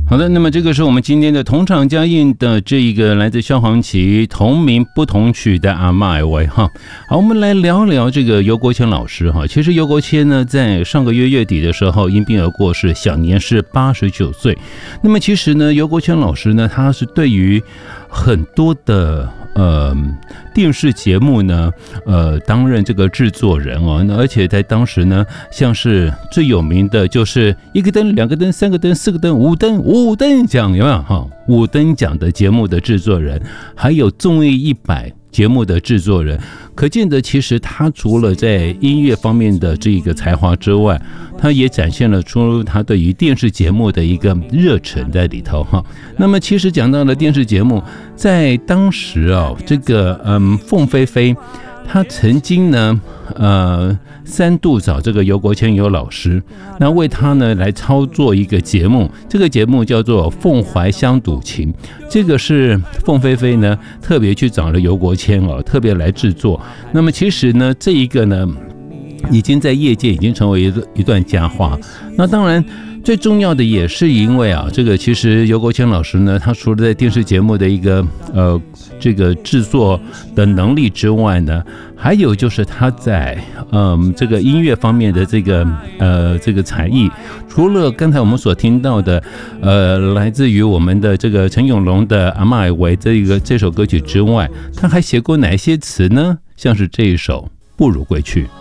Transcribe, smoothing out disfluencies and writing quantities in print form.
好的，那么这个是我们今天的同场加映的这一个来自萧煌奇同名不同曲的阿嬷为哈。好，我们来聊聊这个游国谦老师哈。其实游国谦呢，在上个月月底的时候因病而过世，享年是89岁。那么其实呢，游国谦老师呢，他是对于很多的电视节目呢，担任这个制作人哦，而且在当时呢，像是最有名的就是1个灯、2个灯、3个灯、4个灯、5灯奖，有没有哈？5灯奖的节目的制作人，还有综艺100节目的制作人，可见的其实他除了在音乐方面的这个才华之外，他也展现了出他对于电视节目的一个热忱在里头哈。那么其实讲到了电视节目，在当时啊，这个凤飞飞他曾经呢3度找这个游国谦游老师，那为他呢来操作一个节目，这个节目叫做《凤怀乡赌情》，这个是凤飞飞呢特别去找了游国谦哦，特别来制作。那么其实呢，这一个呢已经在业界已经成为一段佳话。那当然最重要的也是因为啊，这个其实游国谦老师呢，他除了在电视节目的一个这个制作的能力之外呢，还有就是他在这个音乐方面的这个才艺，除了刚才我们所听到的来自于我们的这个陈永龙的《阿嬷为》这首歌曲之外，他还写过哪些词呢？像是这一首《不如归去》。